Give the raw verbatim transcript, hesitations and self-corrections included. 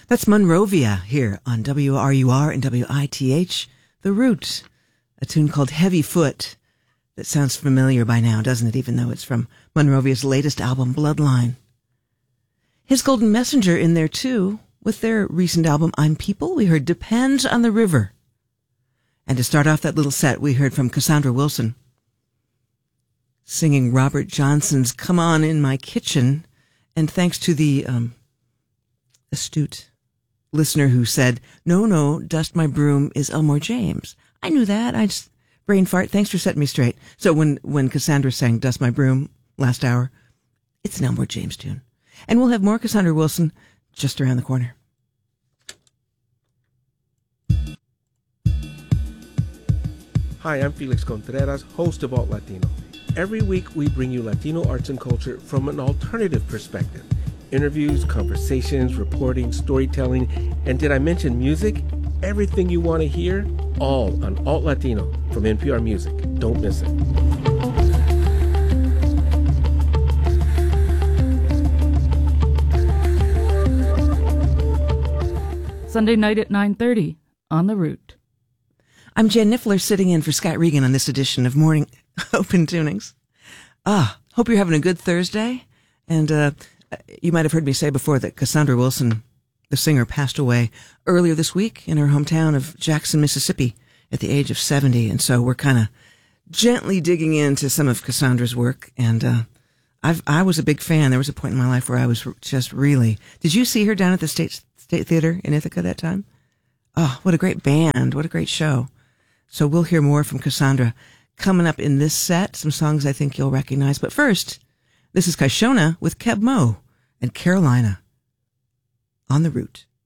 That's Monrovia here on W R U R and W I T H, The Root, a tune called Heavy Foot that sounds familiar by now, doesn't it, even though it's from Monrovia's latest album, Bloodline. His Golden Messenger in there, too. With their recent album, I'm People, we heard Depends on the River. And to start off that little set, we heard from Cassandra Wilson singing Robert Johnson's Come On In My Kitchen. And thanks to the um, astute listener who said, no, no, Dust My Broom is Elmore James. I knew that. I just, brain fart. Thanks for setting me straight. So when, when Cassandra sang Dust My Broom last hour, it's an Elmore James tune. And we'll have more Cassandra Wilson just around the corner. Hi, I'm Felix Contreras, host of Alt Latino. Every week we bring you Latino arts and culture from an alternative perspective. Interviews, conversations, reporting, storytelling, and did I mention music? Everything you want to hear, all on Alt Latino from N P R Music. Don't miss it. Sunday night at nine thirty on The Root. I'm Jen Niffler sitting in for Scott Regan on this edition of Morning Open Tunings. Ah, hope you're having a good Thursday. And uh, you might have heard me say before that Cassandra Wilson, the singer, passed away earlier this week in her hometown of Jackson, Mississippi at the age of seventy. And so we're kind of gently digging into some of Cassandra's work. And uh, I've, I was a big fan. There was a point in my life where I was just really... Did you see her down at the State, State Theater in Ithaca that time? Oh, what a great band. What a great show. So we'll hear more from Cassandra coming up in this set, some songs I think you'll recognize. But first, this is Kaishona with Keb Mo and Carolina on The Root.